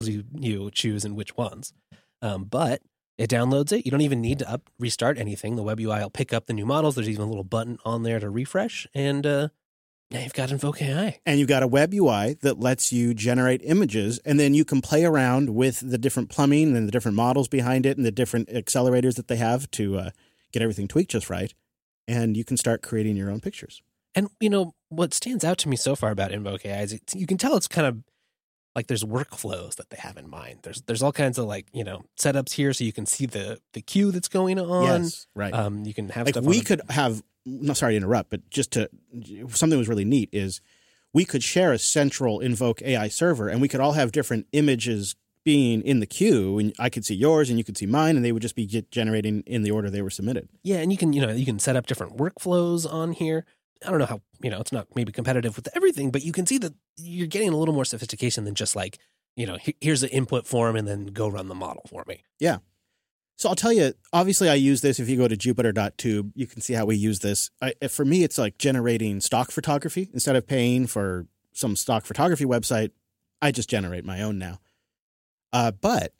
tells you choose and which ones. But it downloads it. You don't even need to restart anything. The web UI will pick up the new models. There's even a little button on there to refresh. And now you've got Invoke AI. And you've got a web UI that lets you generate images, and then you can play around with the different plumbing and the different models behind it and the different accelerators that they have to get everything tweaked just right. And you can start creating your own pictures. And, what stands out to me so far about Invoke AI is you can tell it's kind of like there's workflows that they have in mind. There's all kinds of setups here so you can see the queue that's going on. Yes, right. You can have like stuff we could have, no, sorry to interrupt, but something that was really neat is we could share a central Invoke AI server and we could all have different images being in the queue, and I could see yours and you could see mine, and they would just be generating in the order they were submitted. Yeah, and you can set up different workflows on here. I don't know how, it's not maybe competitive with everything, but you can see that you're getting a little more sophistication than just here's the input form and then go run the model for me. Yeah. So I'll tell you, obviously I use this. If you go to Jupiter.tube, you can see how we use this. For me, it's like generating stock photography. Instead of paying for some stock photography website, I just generate my own now. But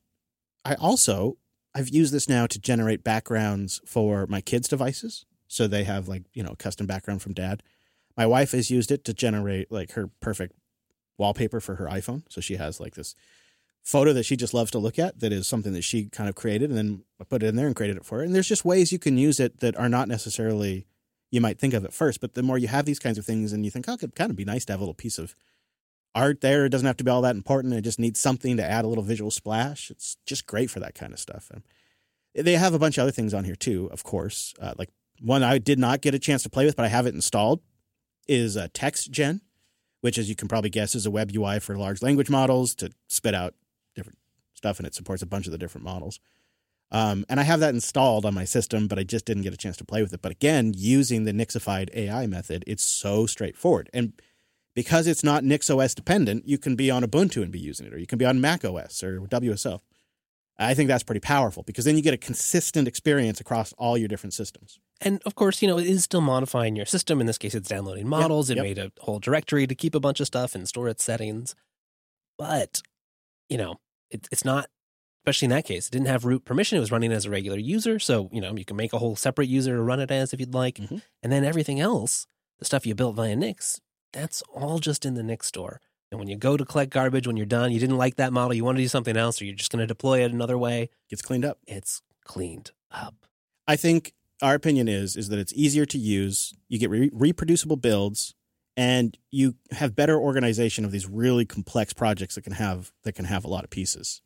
I've used this now to generate backgrounds for my kids' devices. So they have custom background from dad. My wife has used it to generate her perfect wallpaper for her iPhone. So she has this photo that she just loves to look at that is something that she kind of created, and then I put it in there and created it for her. And there's just ways you can use it that are not necessarily you might think of at first, but the more you have these kinds of things and you think, it could kind of be nice to have a little piece of art there. It doesn't have to be all that important. It just needs something to add a little visual splash. It's just great for that kind of stuff. And they have a bunch of other things on here too, of course. One I did not get a chance to play with, but I have it installed, is TextGen, which, as you can probably guess, is a web UI for large language models to spit out different stuff, and it supports a bunch of the different models. And I have that installed on my system, but I just didn't get a chance to play with it. But again, using the Nixified AI method, it's so straightforward. And because it's not NixOS dependent, you can be on Ubuntu and be using it, or you can be on macOS or WSO. I think that's pretty powerful because then you get a consistent experience across all your different systems. And of course, it is still modifying your system. In this case, it's downloading models. It made a whole directory to keep a bunch of stuff and store its settings. But, it's not, especially in that case, it didn't have root permission. It was running as a regular user. So, you can make a whole separate user to run it as if you'd like. Mm-hmm. And then everything else, the stuff you built via Nix, that's all just in the Nix store. And when you go to collect garbage, when you're done, you didn't like that model, you want to do something else, or you're just going to deploy it another way. Gets cleaned up. It's cleaned up. I think our opinion is that it's easier to use. You get reproducible builds, and you have better organization of these really complex projects that can have a lot of pieces.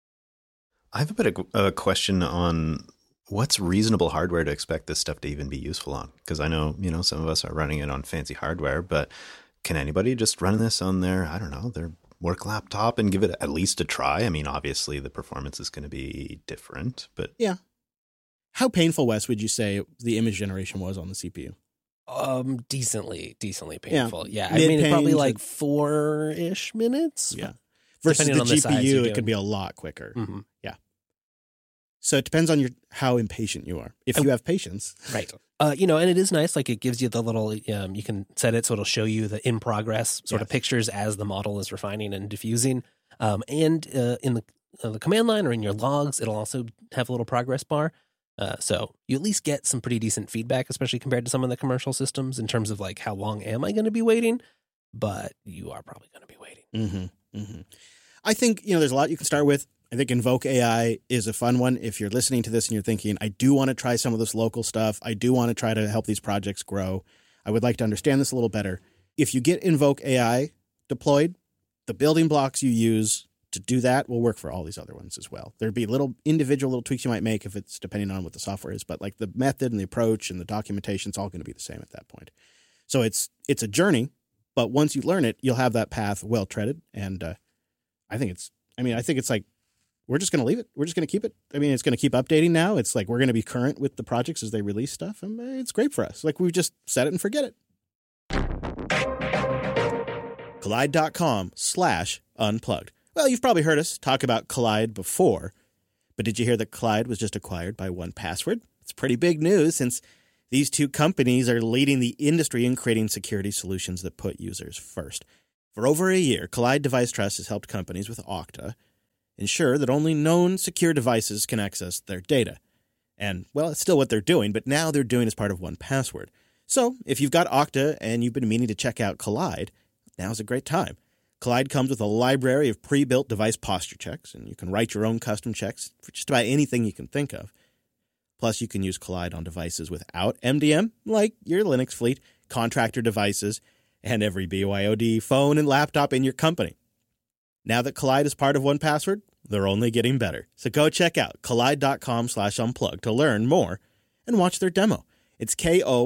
I have a bit of a question on what's reasonable hardware to expect this stuff to even be useful on. Because I know, some of us are running it on fancy hardware, but can anybody just run this on their work laptop and give it at least a try? I mean, obviously the performance is going to be different, but yeah. How painful, Wes, would you say the image generation was on the CPU? Decently painful. Yeah. I mean, probably 4-ish minutes. Yeah. Versus the GPU, it could be a lot quicker. Mm-hmm. Yeah. So it depends on how impatient you are. If you have patience. Right. And it is nice. It gives you the little, you can set it so it'll show you the in progress sort of pictures as the model is refining and diffusing. And in the command line or in your logs, it'll also have a little progress bar. So you at least get some pretty decent feedback, especially compared to some of the commercial systems in terms of how long am I going to be waiting? But you are probably going to be waiting. Mm-hmm. Mm-hmm. I think, there's a lot you can start with. I think Invoke AI is a fun one. If you're listening to this and you're thinking, I do want to try some of this local stuff. I do want to try to help these projects grow. I would like to understand this a little better. If you get Invoke AI deployed, the building blocks you use to do that will work for all these other ones as well. There'd be individual little tweaks you might make if it's depending on what the software is, but the method and the approach and the documentation, it's all going to be the same at that point. So it's a journey, but once you learn it, you'll have that path well treaded. And I think it's we're just going to leave it. We're just going to keep it. I mean, it's going to keep updating now. It's we're going to be current with the projects as they release stuff. And it's great for us. We just set it and forget it. Kolide.com/unplugged. Well, you've probably heard us talk about Kolide before, but did you hear that Kolide was just acquired by 1Password? It's pretty big news since these two companies are leading the industry in creating security solutions that put users first. For over a year, Kolide Device Trust has helped companies with Okta ensure that only known secure devices can access their data. And, well, it's still what they're doing, but now they're doing it as part of 1Password. So, if you've got Okta and you've been meaning to check out Kolide, now's a great time. Kolide comes with a library of pre-built device posture checks, and you can write your own custom checks for just about anything you can think of. Plus, you can use Kolide on devices without MDM, like your Linux fleet, contractor devices, and every BYOD phone and laptop in your company. Now that Kolide is part of 1Password, they're only getting better. So go check out kolide.com/unplugged to learn more and watch their demo. It's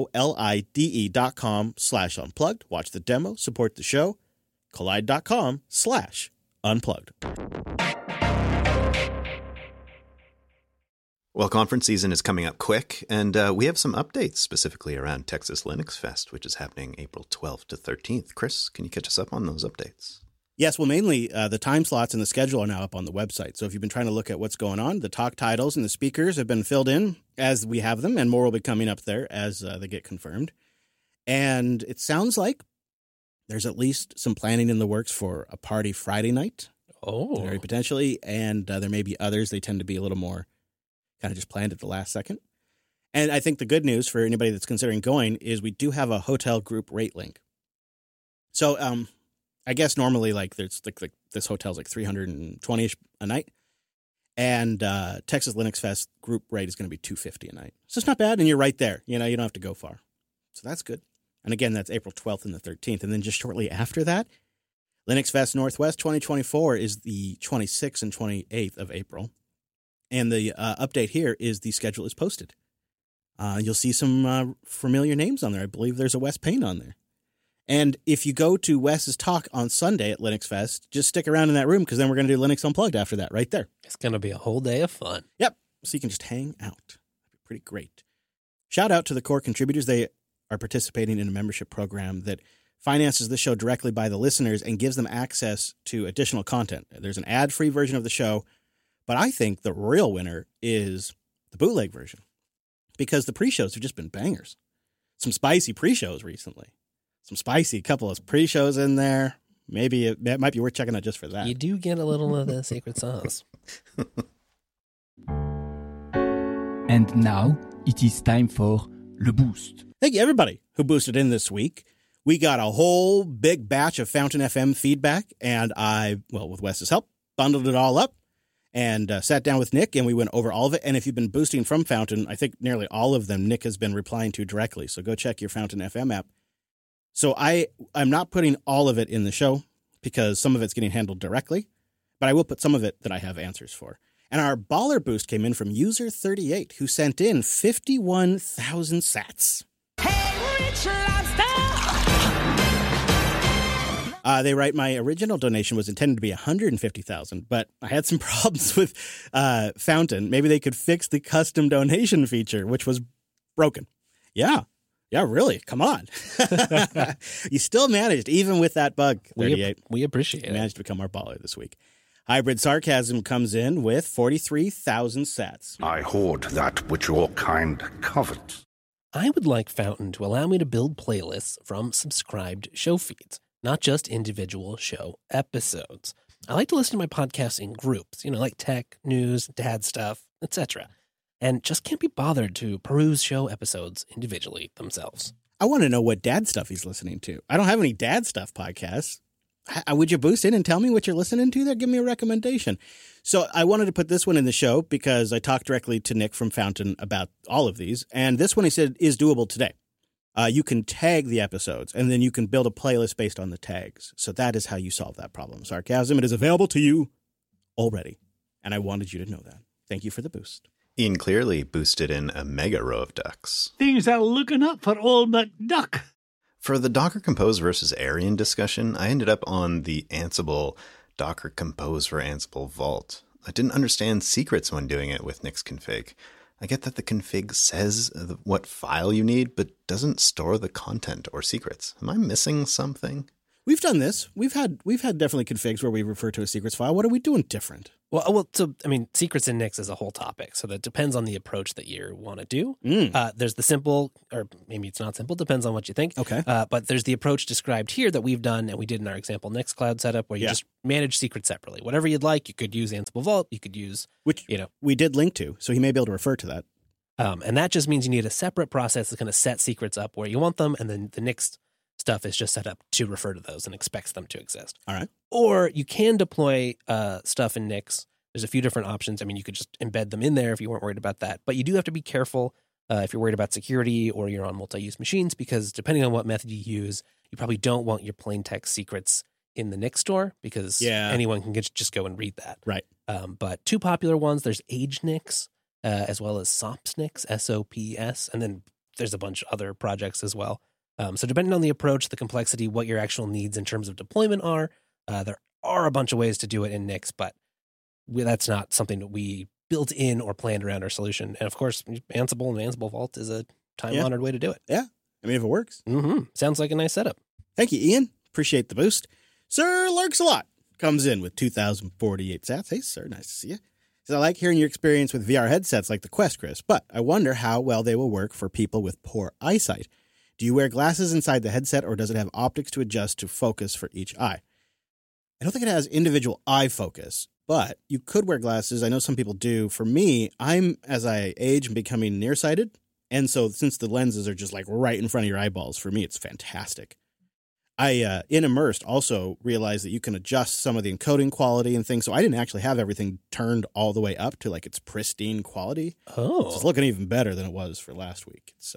KOLIDE.com/unplugged. Watch the demo, support the show. Kolide.com/unplugged. Well, conference season is coming up quick, and we have some updates specifically around Texas Linux Fest, which is happening April 12th to 13th. Chris, can you catch us up on those updates? Yes, well, mainly the time slots and the schedule are now up on the website. So if you've been trying to look at what's going on, the talk titles and the speakers have been filled in as we have them, and more will be coming up there as they get confirmed. And it sounds like there's at least some planning in the works for a party Friday night. Oh. Very potentially. And there may be others. They tend to be a little more kind of just planned at the last second. And I think the good news for anybody that's considering going is we do have a hotel group rate link. So I guess normally there's like this hotel's like $320-ish a night. And Texas Linux Fest group rate is going to be $250 a night. So it's not bad, and you're right there. You don't have to go far. So that's good. And again, that's April 12th and the 13th. And then just shortly after that, Linux Fest Northwest 2024 is the 26th and 28th of April. And the update here is the schedule is posted. You'll see some familiar names on there. I believe there's a Wes Payne on there. And if you go to Wes's talk on Sunday at Linux Fest, just stick around in that room because then we're going to do Linux Unplugged after that right there. It's going to be a whole day of fun. Yep. So you can just hang out. That'd be pretty great. Shout out to the core contributors. They are participating in a membership program that finances the show directly by the listeners and gives them access to additional content. There's an ad-free version of the show, but I think the real winner is the bootleg version because the pre-shows have just been bangers. Some spicy pre-shows recently. Some spicy couple of pre-shows in there. Maybe it might be worth checking out just for that. You do get a little of the secret sauce. And now it is time for Le Boost. Thank you, everybody who boosted in this week. We got a whole big batch of Fountain FM feedback, and I, with Wes's help, bundled it all up and sat down with Nick, and we went over all of it. And if you've been boosting from Fountain, I think nearly all of them Nick has been replying to directly. So go check your Fountain FM app. So I'm not putting all of it in the show because some of it's getting handled directly, but I will put some of it that I have answers for. And our baller boost came in from user38, who sent in 51,000 sats. Hey, Rich Lobster! They write, my original donation was intended to be 150,000, but I had some problems with Fountain. Maybe they could fix the custom donation feature, which was broken. Yeah, really. Come on. You still managed, even with that bug, 38. We appreciate it. Managed to become our baller this week. Hybrid Sarcasm comes in with 43,000 sats. I hoard that which your kind covet. I would like Fountain to allow me to build playlists from subscribed show feeds, not just individual show episodes. I like to listen to my podcasts in groups, like tech, news, dad stuff, etc. And just can't be bothered to peruse show episodes individually themselves. I want to know what dad stuff he's listening to. I don't have any dad stuff podcasts. Would you boost in and tell me what you're listening to there? Give me a recommendation. So I wanted to put this one in the show because I talked directly to Nick from Fountain about all of these. And this one, he said, is doable today. You can tag the episodes, and then you can build a playlist based on the tags. So that is how you solve that problem. Sarcasm, it is available to you already. And I wanted you to know that. Thank you for the boost. Ian clearly boosted in a mega row of ducks. Things are looking up for old McDuck. For the Docker Compose versus Arian discussion, I ended up on the Ansible Docker Compose for Ansible Vault. I didn't understand secrets when doing it with Nix config. I get that the config says what file you need, but doesn't store the content or secrets. Am I missing something? We've done this. We've had definitely configs where we refer to a secrets file. What are we doing different? Well, so I mean, secrets in Nix is a whole topic, so that depends on the approach that you want to do. There's the simple, or maybe it's not simple, depends on what you think. Okay. But there's the approach described here that we've done, and we did in our example Nextcloud setup, where you just manage secrets separately. Whatever you'd like, you could use Ansible Vault, you could use, we did link to, so he may be able to refer to that. And that just means you need a separate process that's going to set secrets up where you want them, and then the Nix stuff is just set up to refer to those and expects them to exist. All right. Or you can deploy stuff in Nix. There's a few different options. I mean, you could just embed them in there if you weren't worried about that. But you do have to be careful if you're worried about security or you're on multi-use machines, because depending on what method you use, you probably don't want your plain text secrets in the Nix store, because anyone can just go and read that. Right. But two popular ones, there's AgeNix as well as SOPsNix, SOPS, and then there's a bunch of other projects as well. So depending on the approach, the complexity, what your actual needs in terms of deployment are, there are a bunch of ways to do it in Nix, but that's not something that we built in or planned around our solution. And of course, Ansible and Ansible Vault is a time-honored way to do it. Yeah. I mean, if it works. Sounds like a nice setup. Thank you, Ian. Appreciate the boost. Sir Lurks-a-Lot comes in with 2,048 sats. Hey, sir, nice to see you. Says, I like hearing your experience with VR headsets like the Quest, Chris, but I wonder how well they will work for people with poor eyesight. Do you wear glasses inside the headset, or does it have optics to adjust to focus for each eye? I don't think it has individual eye focus, but you could wear glasses. I know some people do. For me, as I age, becoming nearsighted. And so since the lenses are just like right in front of your eyeballs, for me, it's fantastic. I, in Immersed, also realized that you can adjust some of the encoding quality and things. So I didn't actually have everything turned all the way up to like its pristine quality. Oh. So it's looking even better than it was for last week. It's,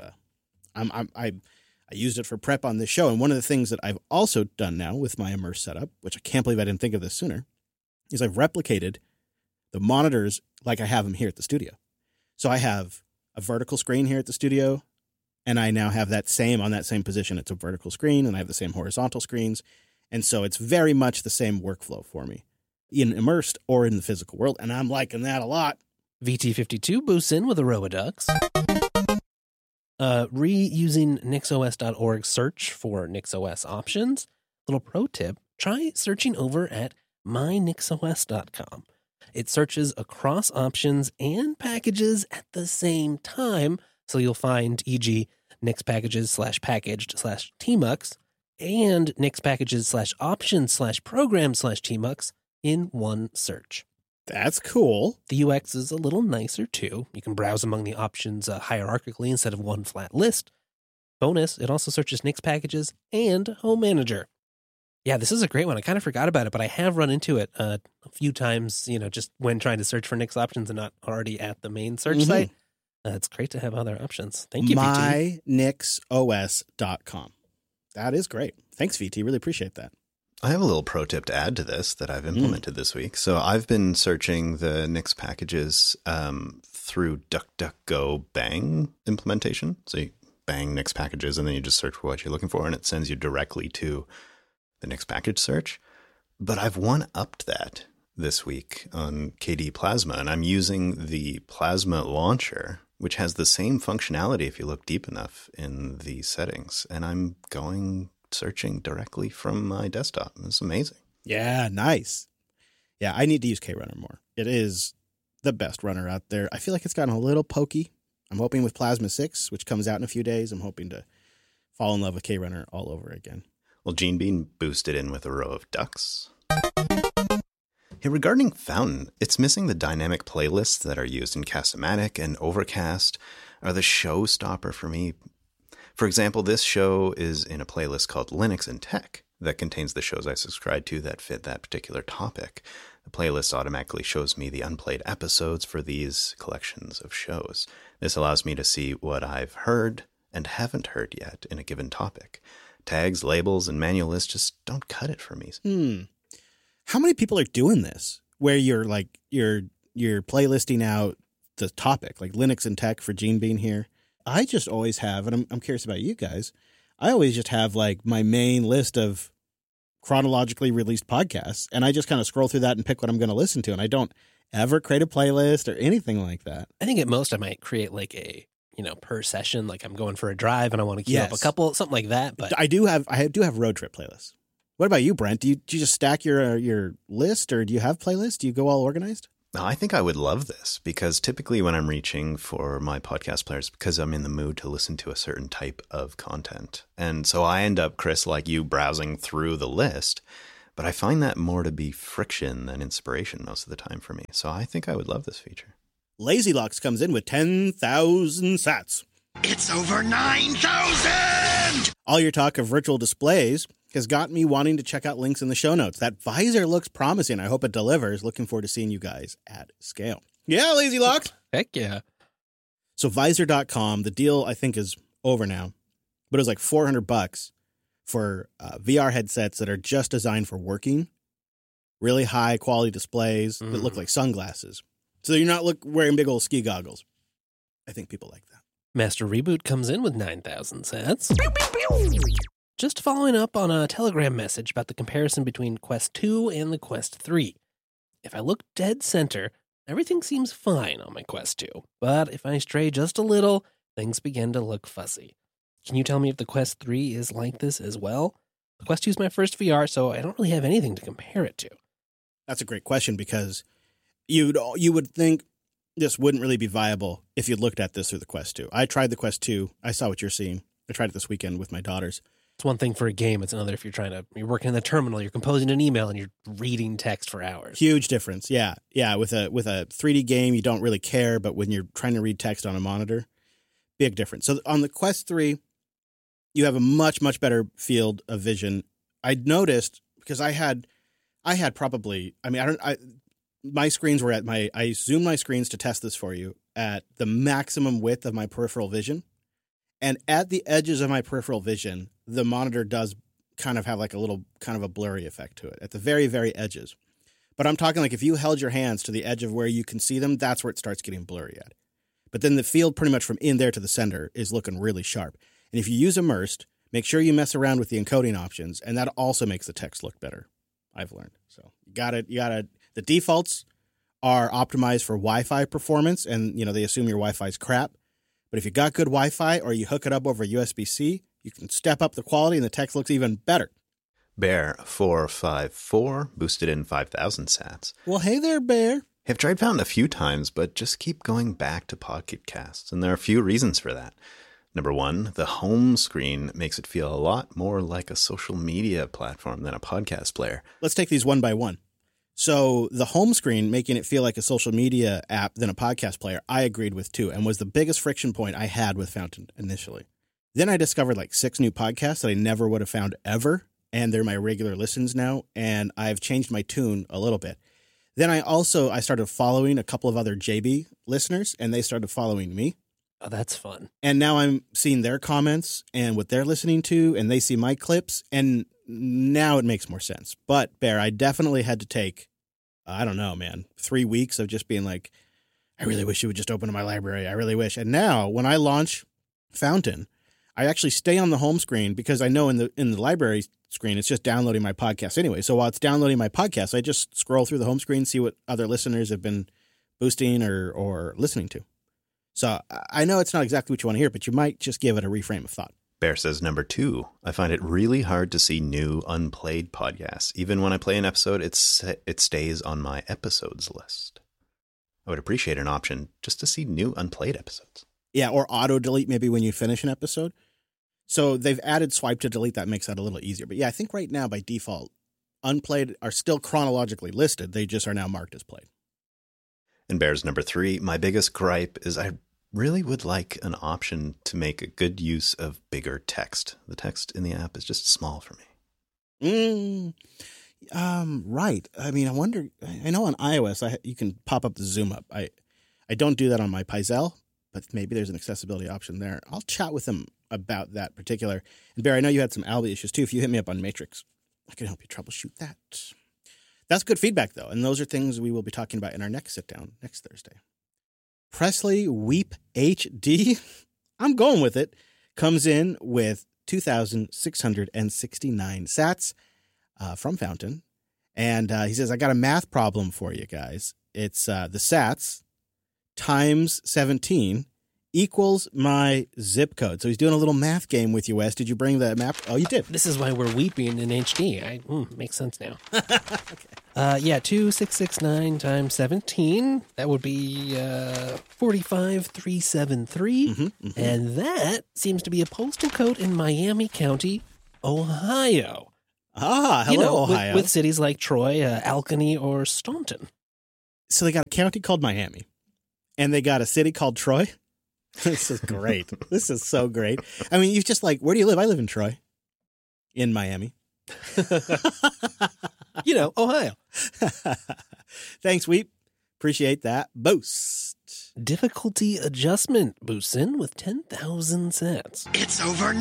I used it for prep on this show. And one of the things that I've also done now with my Immersed setup, which I can't believe I didn't think of this sooner, is I've replicated the monitors like I have them here at the studio. So I have a vertical screen here at the studio, and I now have that same position. It's a vertical screen, and I have the same horizontal screens. And so it's very much the same workflow for me in Immersed or in the physical world. And I'm liking that a lot. VT52 boosts in with a Robodux. Reusing NixOS.org search for NixOS options. Little pro tip, try searching over at mynixos.com. It searches across options and packages at the same time, so you'll find, e.g., Nix packages /packaged/tmux and Nix packages /options/program/tmux in one search. That's cool. The UX is a little nicer, too. You can browse among the options hierarchically instead of one flat list. Bonus, it also searches Nix packages and Home Manager. Yeah, this is a great one. I kind of forgot about it, but I have run into it a few times, just when trying to search for Nix options and not already at the main search site. It's great to have other options. Thank you, VT. mynixos.com. That is great. Thanks, VT. Really appreciate that. I have a little pro tip to add to this that I've implemented this week. So I've been searching the Nix packages through DuckDuckGo Bang implementation. So you bang Nix packages, and then you just search for what you're looking for, and it sends you directly to the Nix package search. But I've one-upped that this week on KDE Plasma, and I'm using the Plasma launcher, which has the same functionality if you look deep enough in the settings. And I'm searching directly from my desktop. It's amazing. Yeah, nice. Yeah, I need to use KRunner more. It is the best runner out there. I feel like it's gotten a little pokey. I'm hoping with Plasma 6, which comes out in a few days, I'm hoping to fall in love with KRunner all over again. Well, Gene Bean boosted in with a row of ducks. Hey, regarding Fountain, it's missing the dynamic playlists that are used in Cast-O-Matic, and Overcast are the showstopper for me. For example, this show is in a playlist called Linux and Tech that contains the shows I subscribe to that fit that particular topic. The playlist automatically shows me the unplayed episodes for these collections of shows. This allows me to see what I've heard and haven't heard yet in a given topic. Tags, labels, and manual lists just don't cut it for me. How many people are doing this? Where you're playlisting out the topic, like Linux and Tech for Gene Bean here. I just always have, and I'm curious about you guys, I always just have like my main list of chronologically released podcasts, and I just kind of scroll through that and pick what I'm going to listen to, and I don't ever create a playlist or anything like that. I think at most I might create like a per session, like I'm going for a drive and I want to queue up a couple, something like that. But I do have road trip playlists What about you, Brent? Do you just stack your list, or do you have playlists? Do you go all organized? Now, I think I would love this because typically when I'm reaching for my podcast players, because I'm in the mood to listen to a certain type of content. And so I end up, Chris, like you, browsing through the list. But I find that more to be friction than inspiration most of the time for me. So I think I would love this feature. Lazy Locks comes in with 10,000 sats. It's over 9,000! All your talk of virtual displays has got me wanting to check out links in the show notes. That visor looks promising. I hope it delivers. Looking forward to seeing you guys at scale. Yeah, Lazy Locks. Heck yeah. So visor.com, the deal I think is over now, but it was like $400 for VR headsets that are just designed for working. Really high quality displays that look like sunglasses. So you're not wearing big old ski goggles. I think people like that. Master Reboot comes in with 9,000 sats. Just following up on a Telegram message about the comparison between Quest 2 and the Quest 3. If I look dead center, everything seems fine on my Quest 2. But if I stray just a little, things begin to look fuzzy. Can you tell me if the Quest 3 is like this as well? The Quest 2 is my first VR, so I don't really have anything to compare it to. That's a great question because you would think this wouldn't really be viable if you looked at this through the Quest 2. I tried the Quest 2. I saw what you're seeing. I tried it this weekend with my daughters. It's one thing for a game. It's another if you're working in the terminal, you're composing an email, and you're reading text for hours. Huge difference. Yeah. Yeah. With a 3D game, you don't really care, but when you're trying to read text on a monitor, big difference. So on the Quest 3, you have a much, much better field of vision. I noticed because I had probably, my screens were I zoomed my screens to test this for you at the maximum width of my peripheral vision. And at the edges of my peripheral vision, the monitor does kind of have like a little kind of a blurry effect to it at the very, very edges. But I'm talking like if you held your hands to the edge of where you can see them, that's where it starts getting blurry at. But then the field pretty much from in there to the center is looking really sharp. And if you use Immersed, make sure you mess around with the encoding options, and that also makes the text look better, I've learned. So you got it. The defaults are optimized for Wi-Fi performance, and they assume your Wi-Fi's crap. But if you got good Wi-Fi or you hook it up over USB-C, you can step up the quality and the text looks even better. Bear 454 boosted in 5,000 sats. Well, hey there, Bear. I've tried Fountain a few times, but just keep going back to Pocket Casts, and there are a few reasons for that. Number one, the home screen makes it feel a lot more like a social media platform than a podcast player. Let's take these one by one. So the home screen making it feel like a social media app than a podcast player, I agreed with too, and was the biggest friction point I had with Fountain initially. Then I discovered like 6 new podcasts that I never would have found ever, and they're my regular listens now, and I've changed my tune a little bit. Then I started following a couple of other JB listeners, and they started following me. Oh, that's fun. And now I'm seeing their comments and what they're listening to, and they see my clips, and now it makes more sense. But, Bear, I definitely had to take, 3 weeks of just being like, I really wish you would just open to my library. I really wish. And now, when I launch Fountain, I actually stay on the home screen because I know in the library screen, it's just downloading my podcast anyway. So while it's downloading my podcast, I just scroll through the home screen, see what other listeners have been boosting or listening to. So I know it's not exactly what you want to hear, but you might just give it a reframe of thought. Bear says, number 2, I find it really hard to see new unplayed podcasts. Even when I play an episode, it stays on my episodes list. I would appreciate an option just to see new unplayed episodes. Yeah, or auto-delete maybe when you finish an episode. So they've added swipe to delete. That makes that a little easier. But yeah, I think right now by default, unplayed are still chronologically listed. They just are now marked as played. And Bear's number 3, my biggest gripe is I really would like an option to make a good use of bigger text. The text in the app is just small for me. Right. I mean, I wonder, I know on iOS you can pop up the zoom up. I don't do that on my Pizel, but maybe there's an accessibility option there. I'll chat with them about that particular. And Bear, I know you had some Albi issues too. If you hit me up on Matrix, I can help you troubleshoot that. That's good feedback, though, and those are things we will be talking about in our next sit-down next Thursday. Presley Weep HD, I'm going with it, comes in with 2,669 sats from Fountain, and he says, I got a math problem for you guys. It's the sats times 17 equals my zip code. So he's doing a little math game with you, Wes. Did you bring the map? Oh, you did. This is why we're weeping in HD. Makes sense now. Yeah, 2,669 times 17. That would be 45,373. And that seems to be a postal code in Miami County, Ohio. Ah, hello, Ohio. With cities like Troy, Alkany, or Staunton. So they got a county called Miami, and they got a city called Troy. This is great. This is so great. I mean, you've just like, where do you live? I live in Troy, in Miami. Ohio. Thanks, Weep. Appreciate that. Boost. Difficulty adjustment boosts in with 10,000 sats. It's over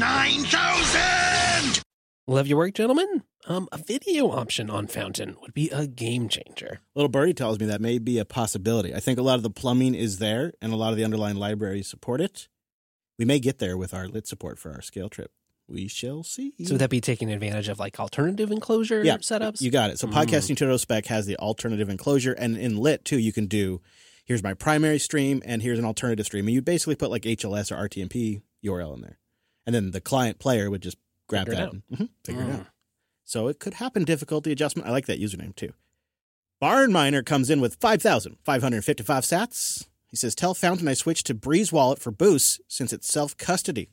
9,000! Love your work, gentlemen. A video option on Fountain would be a game changer. Little Birdie tells me that may be a possibility. I think a lot of the plumbing is there, and a lot of the underlying libraries support it. We may get there with our lit support for our scale trip. We shall see. So would that be taking advantage of like alternative enclosure setups? You got it. So Podcasting Tutorial Spec has the alternative enclosure, and in lit too, you can do, here's my primary stream, and here's an alternative stream. And you basically put like HLS or RTMP URL in there. And then the client player would just grab that and figure it out. So it could happen, difficulty adjustment. I like that username too. Barn Miner comes in with 5,555 sats. He says, tell Fountain I switched to Breeze Wallet for boosts since it's self-custody.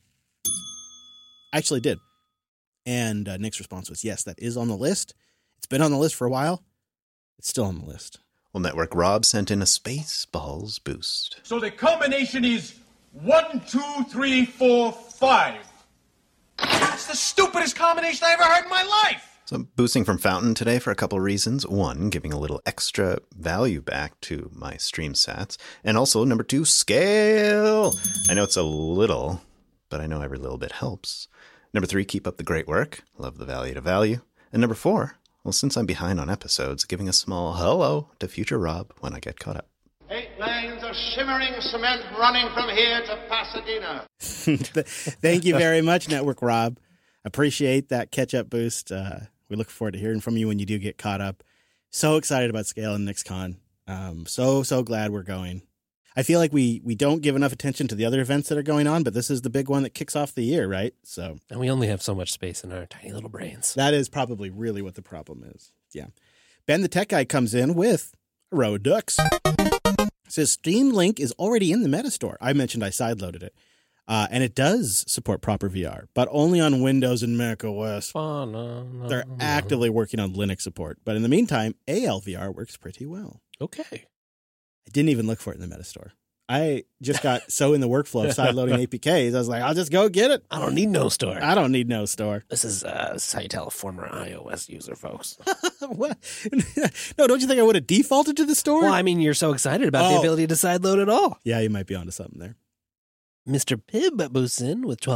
I actually did. And Nick's response was, yes, that is on the list. It's been on the list for a while. It's still on the list. Well, Network Rob sent in a Spaceballs boost. So the combination is 1, 2, 3, 4, 5. That's the stupidest combination I ever heard in my life. So I'm boosting from Fountain today for a couple reasons. One, giving a little extra value back to my stream sats. And also, number two, scale. I know it's a little, but I know every little bit helps. Number three, keep up the great work. Love the value to value. And number four, well, since I'm behind on episodes, giving a small hello to future Rob when I get caught up. 8 lanes of shimmering cement running from here to Pasadena. Thank you very much, Network Rob. Appreciate that catch-up boost. We look forward to hearing from you when you do get caught up. So excited about Scale and NixCon. So glad we're going. I feel like we don't give enough attention to the other events that are going on, but this is the big one that kicks off the year, right? So, and we only have so much space in our tiny little brains. That is probably really what the problem is. Yeah. Ben the Tech Guy comes in with a row of ducks. Says Steam Link is already in the Metastore. I mentioned I sideloaded it. And it does support proper VR, but only on Windows and Mac OS. They're actively working on Linux support. But in the meantime, ALVR works pretty well. Okay. I didn't even look for it in the Metastore. I just got so in the workflow of sideloading APKs, I was like, I'll just go get it. I don't need no store. I don't need no store. This is how you tell a former iOS user, folks. What? No, don't you think I would have defaulted to the store? Well, I mean, you're so excited about the ability to sideload it all. Yeah, you might be onto something there. Mr. Pibb boosts in with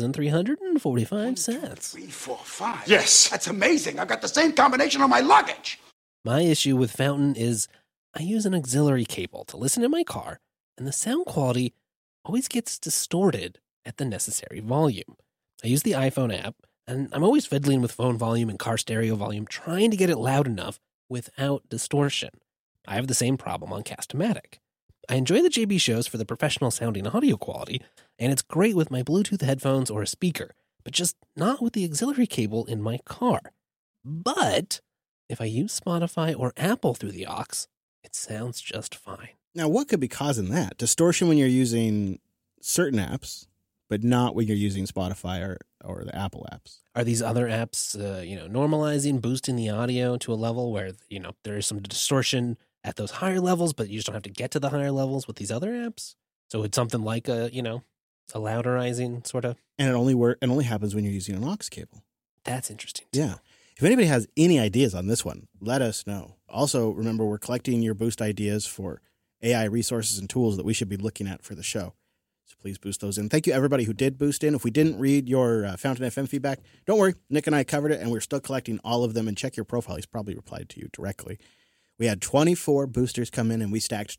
12,345 sats. 3, 4, 5. Yes, that's amazing. I've got the same combination on my luggage. My issue with Fountain is I use an auxiliary cable to listen in my car, and the sound quality always gets distorted at the necessary volume. I use the iPhone app, and I'm always fiddling with phone volume and car stereo volume, trying to get it loud enough without distortion. I have the same problem on Cast-O-Matic. I enjoy the JB shows for the professional sounding audio quality, and it's great with my Bluetooth headphones or a speaker, but just not with the auxiliary cable in my car. But if I use Spotify or Apple through the aux, it sounds just fine. Now, what could be causing that? Distortion when you're using certain apps, but not when you're using Spotify or the Apple apps. Are these other apps, normalizing, boosting the audio to a level where, there is some distortion at those higher levels, but you just don't have to get to the higher levels with these other apps? So it's something like a louderizing sort of. And it only happens when you're using an aux cable. That's interesting. Yeah. If anybody has any ideas on this one, let us know. Also, remember, we're collecting your boost ideas for AI resources and tools that we should be looking at for the show. So please boost those in. Thank you, everybody who did boost in. If we didn't read your Fountain FM feedback, don't worry. Nick and I covered it, and we're still collecting all of them. And check your profile. He's probably replied to you directly. We had 24 boosters come in, and we stacked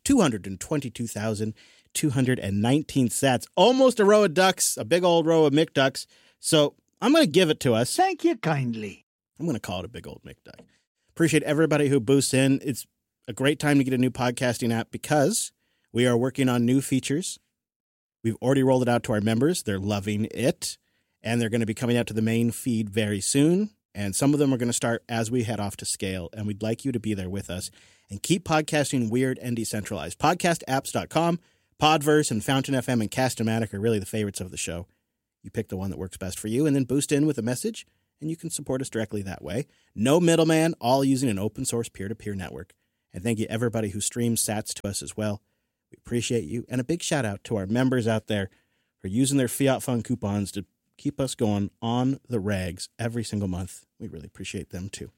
222,219 sats. Almost a row of ducks, a big old row of McDucks. So I'm going to give it to us. Thank you kindly. I'm going to call it a big old McDuck. Appreciate everybody who boosts in. It's a great time to get a new podcasting app because we are working on new features. We've already rolled it out to our members. They're loving it. And they're going to be coming out to the main feed very soon. And some of them are going to start as we head off to scale. And we'd like you to be there with us and keep podcasting weird and decentralized. Podcastapps.com, Podverse, and Fountain FM and Cast-O-Matic are really the favorites of the show. You pick the one that works best for you and then boost in with a message, and you can support us directly that way. No middleman, all using an open source peer-to-peer network. And thank you everybody who streams sats to us as well. We appreciate you. And a big shout out to our members out there for using their Fiat Fund coupons to keep us going on the rags every single month. We really appreciate them too.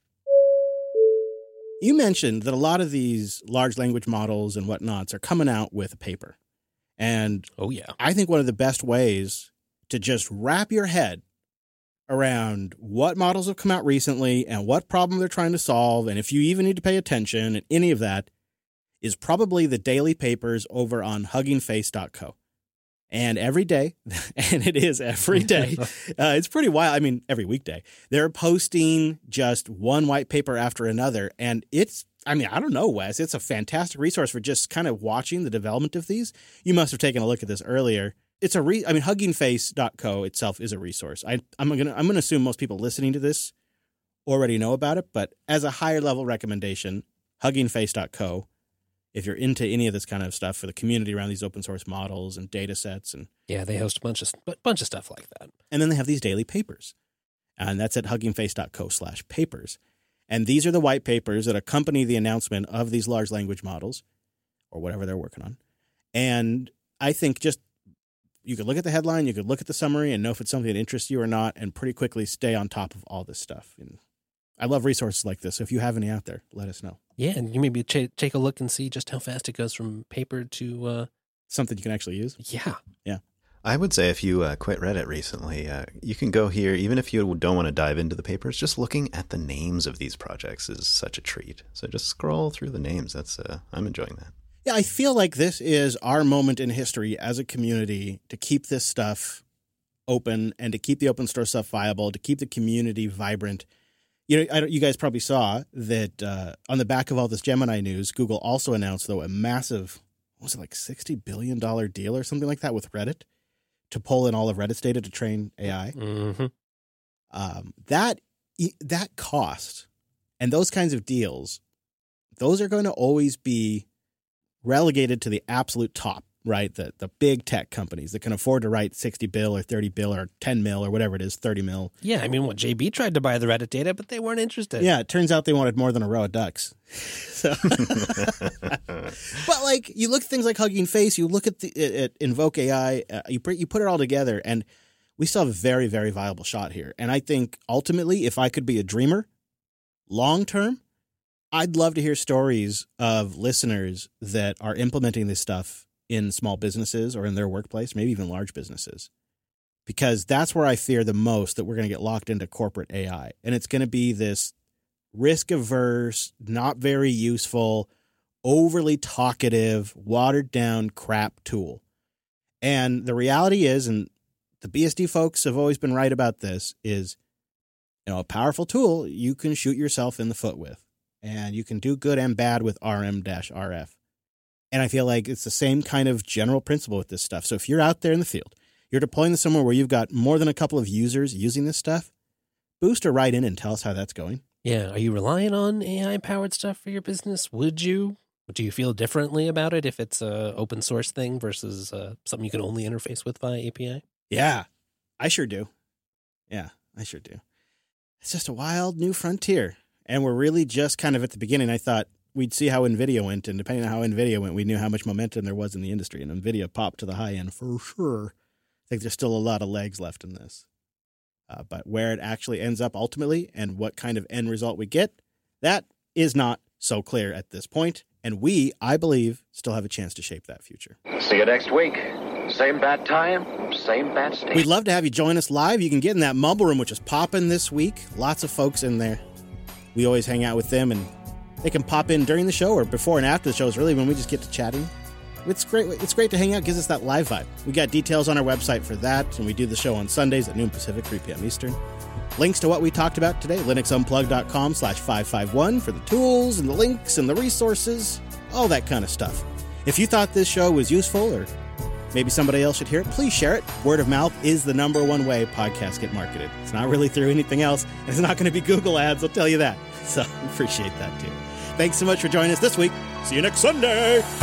You mentioned that a lot of these large language models and whatnots are coming out with a paper. And oh yeah, I think one of the best ways to just wrap your head around what models have come out recently and what problem they're trying to solve, and if you even need to pay attention and any of that, is probably the daily papers over on huggingface.co. And every day, and it is every day, it's pretty wild. I mean, every weekday, they're posting just one white paper after another. And it's, I mean, I don't know, Wes, it's a fantastic resource for just kind of watching the development of these. You must have taken a look at this earlier. It's huggingface.co itself is a resource. I'm gonna assume most people listening to this already know about it, but as a higher level recommendation, huggingface.co. If you're into any of this kind of stuff for the community around these open source models and data sets. And yeah, they host a bunch of stuff like that. And then they have these daily papers. And that's at huggingface.co/papers. And these are the white papers that accompany the announcement of these large language models or whatever they're working on. And I think just you could look at the headline, you could look at the summary and know if it's something that interests you or not, and pretty quickly stay on top of all this stuff. And I love resources like this. So if you have any out there, let us know. Yeah, and you maybe take a look and see just how fast it goes from paper to something you can actually use. Yeah. Yeah. I would say if you quit Reddit recently, you can go here, even if you don't want to dive into the papers, just looking at the names of these projects is such a treat. So just scroll through the names. I'm enjoying that. Yeah, I feel like this is our moment in history as a community to keep this stuff open and to keep the open source stuff viable, to keep the community vibrant. You know, you guys probably saw that on the back of all this Gemini news, Google also announced, though, a massive, what was it, like $60 billion deal or something like that with Reddit to pull in all of Reddit's data to train AI. Mm-hmm. That cost and those kinds of deals, those are going to always be relegated to the absolute top, right? The big tech companies that can afford to write 60 bill or 30 bill or 10 mil or whatever it is, 30 mil. Yeah, I mean, JB tried to buy the Reddit data, but they weren't interested. Yeah, it turns out they wanted more than a row of ducks. So, but like you look at things like Hugging Face, you look at Invoke AI, you put it all together, and we still have a very, very viable shot here. And I think ultimately, if I could be a dreamer, long term, I'd love to hear stories of listeners that are implementing this stuff in small businesses or in their workplace, maybe even large businesses, because that's where I fear the most that we're going to get locked into corporate AI. And it's going to be this risk averse, not very useful, overly talkative, watered down crap tool. And the reality is, and the BSD folks have always been right about this, is, you know, a powerful tool you can shoot yourself in the foot with, and you can do good and bad with RM-RF. And I feel like it's the same kind of general principle with this stuff. So if you're out there in the field, you're deploying this somewhere where you've got more than a couple of users using this stuff, boost or write in and tell us how that's going. Yeah. Are you relying on AI-powered stuff for your business? Would you? Do you feel differently about it if it's a open source thing versus something you can only interface with via API? Yeah, I sure do. Yeah, I sure do. It's just a wild new frontier. And we're really just kind of at the beginning. I thought we'd see how NVIDIA went, and depending on how NVIDIA went, we knew how much momentum there was in the industry, and NVIDIA popped to the high end for sure. I think there's still a lot of legs left in this. But where it actually ends up ultimately and what kind of end result we get, that is not so clear at this point. And we, I believe, still have a chance to shape that future. See you next week. Same bad time, same bad station. We'd love to have you join us live. You can get in that Mumble Room, which is popping this week. Lots of folks in there. We always hang out with them, and they can pop in during the show or before and after the show is really when we just get to chatting. It's great. It's great to hang out. Gives us that live vibe. We got details on our website for that, and we do the show on Sundays at noon Pacific, 3 p.m. Eastern. Links to what we talked about today, linuxunplug.com/551 for the tools and the links and the resources, all that kind of stuff. If you thought this show was useful or Maybe somebody else should hear it. Please share it. Word of mouth is the #1 way podcasts get marketed. It's not really through anything else. And it's not going to be Google ads, I'll tell you that. So appreciate that too. Thanks so much for joining us this week. See you next Sunday.